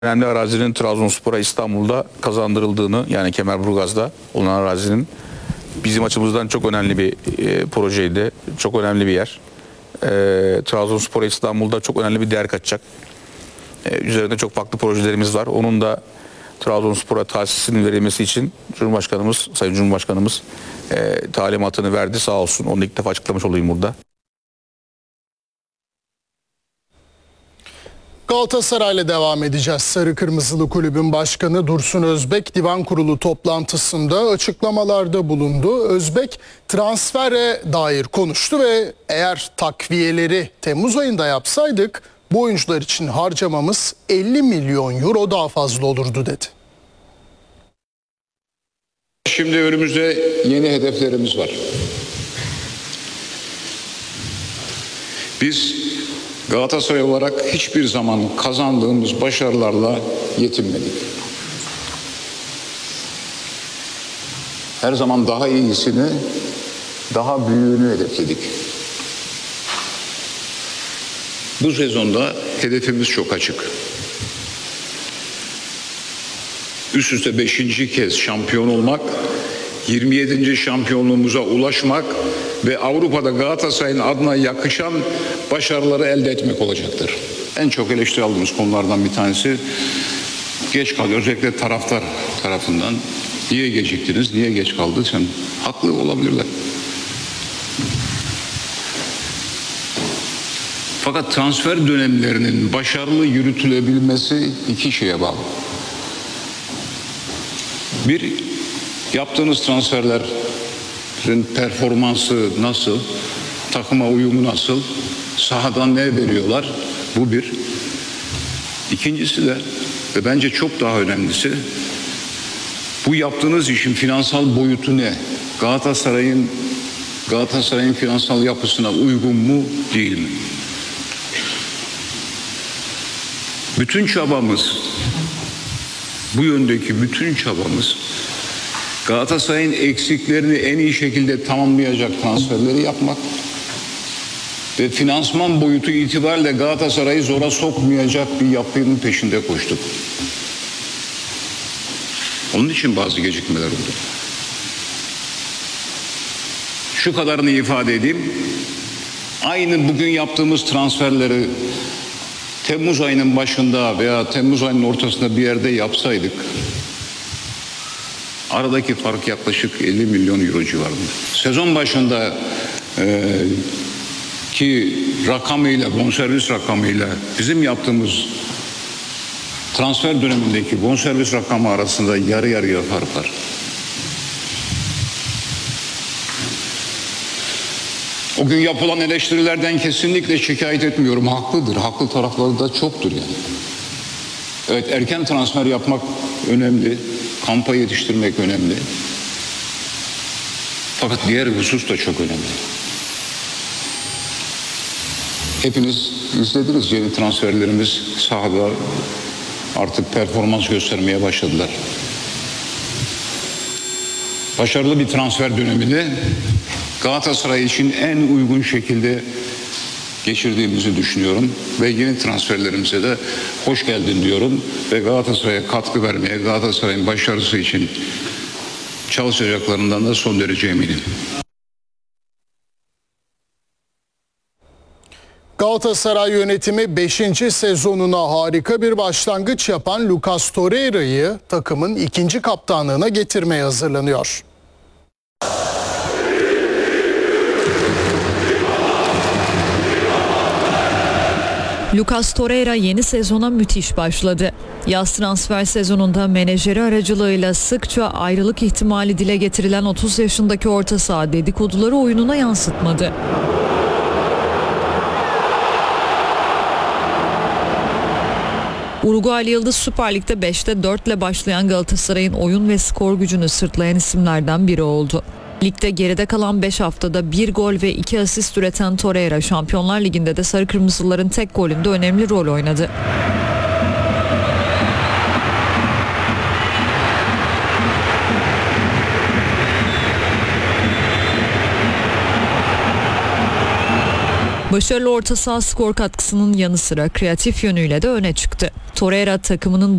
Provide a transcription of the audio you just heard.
önemli arazinin Trabzonspor'a İstanbul'da kazandırıldığını, yani Kemerburgaz'da olan arazinin bizim açımızdan çok önemli bir projeydi. Çok önemli bir yer. Trabzonspor'a İstanbul'da çok önemli bir değer katacak. Üzerinde çok farklı projelerimiz var. Onun da Trabzonspor'a tahsisinin verilmesi için Sayın Cumhurbaşkanımız talimatını verdi, sağ olsun. Onu ilk defa açıklamış olayım burada. Galatasaray'la devam edeceğiz. Sarı Kırmızılı Kulübün Başkanı Dursun Özbek Divan Kurulu toplantısında açıklamalarda bulundu. Özbek transfere dair konuştu ve eğer takviyeleri Temmuz ayında yapsaydık bu oyuncular için harcamamız 50 milyon euro daha fazla olurdu dedi. Şimdi önümüzde yeni hedeflerimiz var. Biz Galatasaray olarak hiçbir zaman kazandığımız başarılarla yetinmedik. Her zaman daha iyisini, daha büyüğünü hedefledik. Bu sezonda hedefimiz çok açık. Üst üste 5. kez şampiyon olmak, 27. şampiyonluğumuza ulaşmak ve Avrupa'da Galatasaray'ın adına yakışan başarıları elde etmek olacaktır. En çok eleştiri aldığımız konulardan bir tanesi geç kaldı. Özellikle taraftar tarafından. Niye geciktiniz, niye geç kaldı? Sen haklı olabilirler. Fakat transfer dönemlerinin başarılı yürütülebilmesi iki şeye bağlı. Bir, yaptığınız transferlerin performansı nasıl, takıma uyumu nasıl, sahadan ne veriyorlar, bu bir. İkincisi de ve bence çok daha önemlisi, bu yaptığınız işin finansal boyutu ne? Galatasaray'ın finansal yapısına uygun mu, değil mi? Bütün çabamız, bu yöndeki bütün çabamız Galatasaray'ın eksiklerini en iyi şekilde tamamlayacak transferleri yapmak ve finansman boyutu itibariyle Galatasaray'ı zora sokmayacak bir yapının peşinde koştuk. Onun için bazı gecikmeler oldu. Şu kadarını ifade edeyim. Aynı bugün yaptığımız transferleri Temmuz ayının başında veya Temmuz ayının ortasında bir yerde yapsaydık aradaki fark yaklaşık 50 milyon euro civarında. Sezon başında ki rakamıyla, bonservis rakamıyla bizim yaptığımız transfer dönemindeki bonservis rakamı arasında yarı yarıya fark var. O gün yapılan eleştirilerden kesinlikle şikayet etmiyorum. Haklıdır. Haklı tarafları da çoktur yani. Evet, erken transfer yapmak önemli. Kampa yetiştirmek önemli. Fakat diğer husus da çok önemli. Hepiniz izlediniz, yeni transferlerimiz sahada artık performans göstermeye başladılar. Başarılı bir transfer dönemini Galatasaray için en uygun şekilde geçirdiğimizi düşünüyorum ve yeni transferlerimize de hoş geldin diyorum ve Galatasaray'a katkı vermeye, Galatasaray'ın başarısı için çalışacaklarından da son derece eminim. Galatasaray yönetimi 5. sezonuna harika bir başlangıç yapan Lucas Torreira'yı takımın 2. kaptanlığına getirmeye hazırlanıyor. Lucas Torreira yeni sezona müthiş başladı. Yaz transfer sezonunda menajeri aracılığıyla sıkça ayrılık ihtimali dile getirilen 30 yaşındaki orta saha dedikoduları oyununa yansıtmadı. Uruguaylı Yıldız Süper Lig'de 5'te 4 ile başlayan Galatasaray'ın oyun ve skor gücünü sırtlayan isimlerden biri oldu. Ligde geride kalan 5 haftada 1 gol ve 2 asist üreten Torreira, Şampiyonlar Ligi'nde de Sarı Kırmızıların tek golünde önemli rol oynadı. Başarılı orta saha skor katkısının yanı sıra kreatif yönüyle de öne çıktı. Torreira takımının